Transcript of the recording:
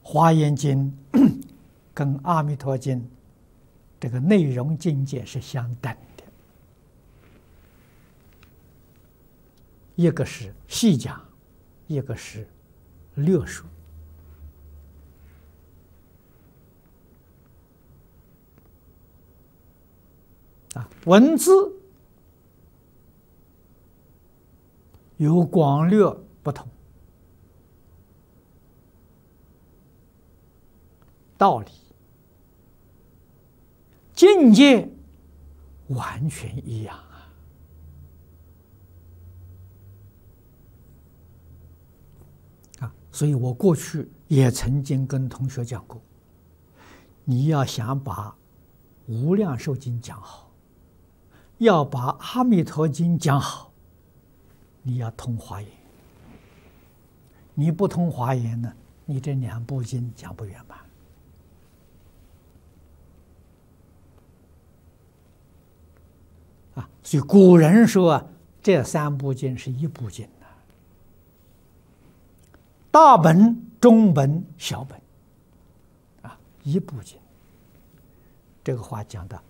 华严经跟阿弥陀经这个内容境界是相等的，一个是细讲，一个是略说。文字有广略不同，道理、境界完全一样所以我过去也曾经跟同学讲过，你要想把《无量寿经》讲好，要把《阿弥陀经》讲好，你要通华严。你不通华严呢，你这两部经讲不圆满。所以古人说这三部经是一部经大本、中本、小本，一部经。这个话讲的